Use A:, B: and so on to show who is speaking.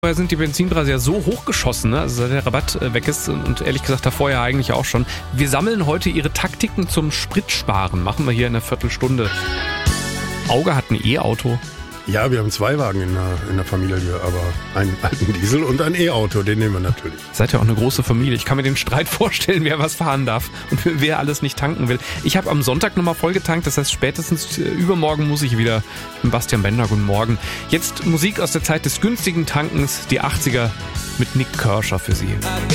A: Vorher sind die Benzinpreise ja so hochgeschossen, ne? Also seit der Rabatt weg ist und ehrlich gesagt davor ja eigentlich auch schon. Wir sammeln heute Ihre Taktiken zum Spritsparen. Machen wir hier in einer Viertelstunde. Auge hat ein E-Auto.
B: Ja, wir haben 2 Wagen in der Familie, aber einen alten Diesel und ein E-Auto, den nehmen wir natürlich.
A: Seid ja auch eine große Familie. Ich kann mir den Streit vorstellen, wer was fahren darf und wer alles nicht tanken will. Ich habe am Sonntag nochmal voll getankt, das heißt spätestens übermorgen muss ich wieder mit Bastian Bender. Guten Morgen. Jetzt Musik aus der Zeit des günstigen Tankens, die 80er mit Nick Kershaw für Sie.